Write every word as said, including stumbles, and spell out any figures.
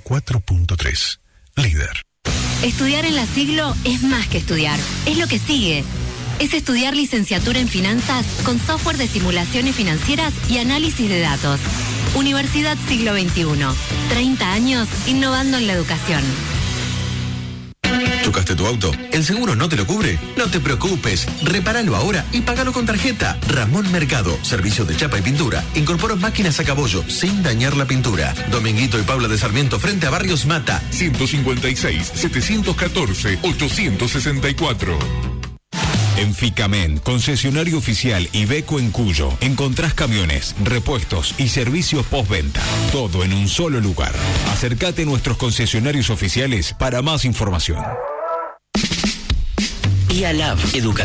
cuatro punto tres. Líder. Estudiar en la Siglo es más que estudiar, es lo que sigue. Es estudiar licenciatura en finanzas con software de simulaciones financieras y análisis de datos. Universidad Siglo veintiuno. treinta años innovando en la educación. ¿Chocaste tu auto? ¿El seguro no te lo cubre? No te preocupes, repáralo ahora y págalo con tarjeta. Ramón Mercado, servicio de chapa y pintura. Incorpora máquinas a cabollo sin dañar la pintura. Dominguito y Paula de Sarmiento frente a Barrios Mata. ciento cincuenta y seis, setecientos catorce, ochocientos sesenta y cuatro. En Ficamen, concesionario oficial Iveco en Cuyo, encontrás camiones, repuestos y servicios postventa. Todo en un solo lugar. Acércate a nuestros concesionarios oficiales para más información. I A L A B Educación.